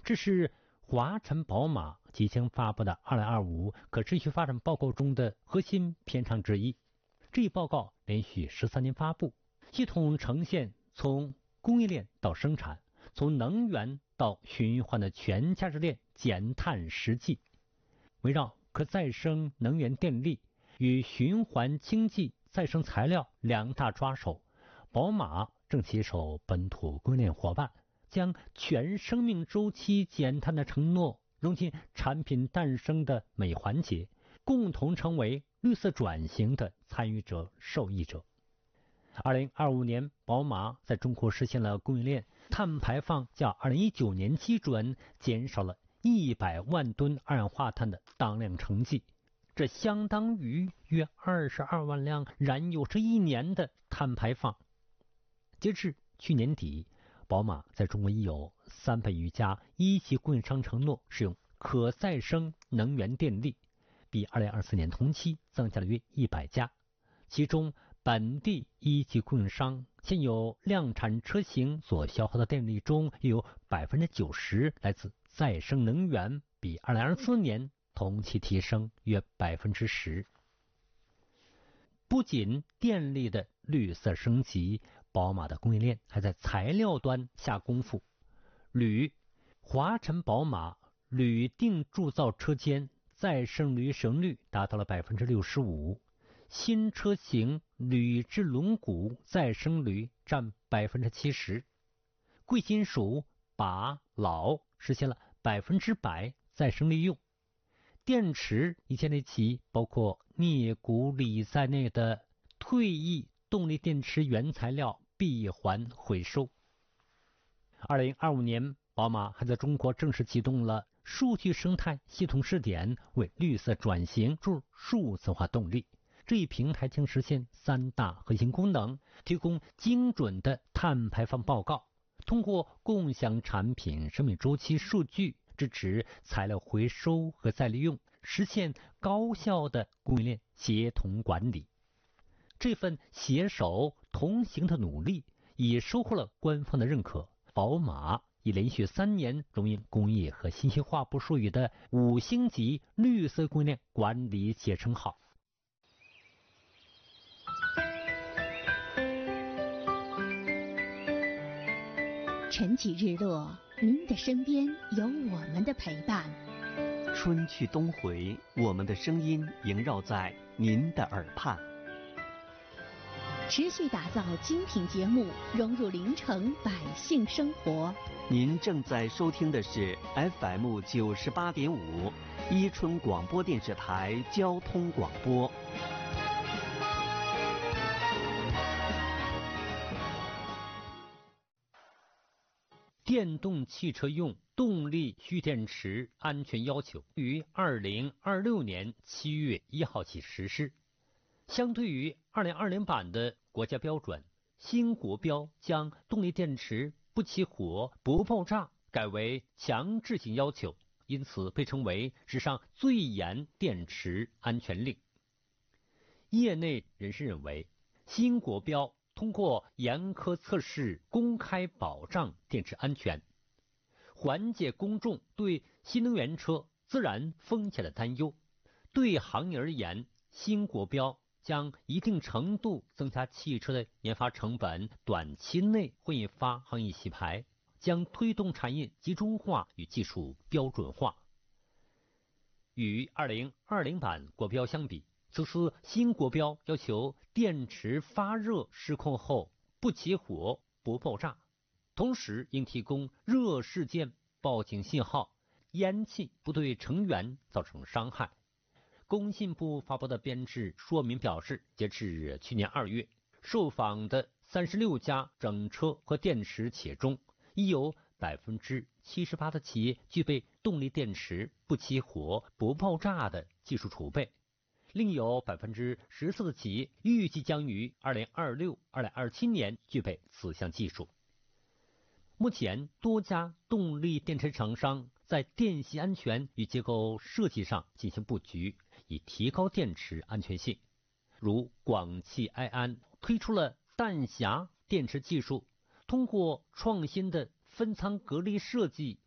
这是华晨宝马即将发布的2025可持续发展报告中的核心篇章之一。这一报告连续13年发布，系统呈现从供应链到生产，从能源到循环的全价值链减碳实际，围绕可再生能源电力与循环经济再生材料两大抓手，宝马正携手本土供应链伙伴，将全生命周期减碳的承诺融进产品诞生的每环节，共同成为绿色转型的参与者、受益者。2025年，宝马在中国实现了供应链碳排放较2019年基准减少了100万吨二氧化碳的当量成绩，这相当于约22万辆燃油车1年的碳排放。截至去年底，宝马在中国已有300余家一级供应商承诺使用可再生能源电力，比2024年同期增加了约100家。其中，本地一级供应商现有量产车型所消耗的电力中，有90%来自再生能源，比2024年同期提升约10%。不仅电力的绿色升级，宝马的供应链还在材料端下功夫。铝，华晨宝马铝锭铸造车间再生铝使用率达到了65%，新车型铝制轮毂再生铝占70%，贵金属钯、铑实现了100%再生利用。电池已建立起包括镍、钴、锂在内的退役动力电池原材料闭环回收。2025年，宝马还在中国正式启动了数据生态系统试点，为绿色转型注入数字化动力。这一平台将实现3大核心功能：提供精准的碳排放报告，通过共享产品生命周期数据，支持材料回收和再利用，实现高效的供应链协同管理。这份携手同行的努力已收获了官方的认可，宝马已连续3年荣膺工业和信息化部授予的5星级绿色供应链管理企业称号。 晨起日落，您的身边有我们的陪伴。 春去冬回，我们的声音萦绕在您的耳畔。 持续打造精品节目，融入临城百姓生活。 您正在收听的是 FM 98.5伊春广播电视台交通广播。 电动汽车用动力蓄电池安全要求于2026年7月1号起实施。相对于2020版的国家标准，新国标将动力电池不起火、不爆炸改为强制性要求，因此被称为史上最严电池安全令。业内人士认为，新国标通过严苛测试公开保障电池安全，缓解公众对新能源车自燃风险的担忧。对行业而言，新国标将一定程度增加汽车的研发成本，短期内会引发行业洗牌，将推动产业集中化与技术标准化。与2020版国标相比，此次新国标要求电池发热失控后不起火、不爆炸，同时应提供热事件报警信号，烟气不对成员造成伤害。工信部发布的编制说明表示，截至去年2月，受访的36家整车和电池企业中，已有78%的企业具备动力电池不起火、不爆炸的技术储备。另有14%的企业预计将于2026、2027年具备此项技术。目前，多家动力电池厂商在电系安全与结构设计上进行布局，以提高电池安全性。如广汽埃安推出了弹匣电池技术，通过创新的分仓隔离设计